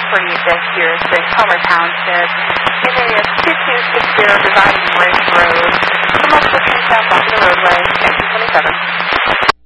48-06, Homer Township. Give area 2260 Dividing Bridge Road. The multiple tree south off the roadway, exit 27.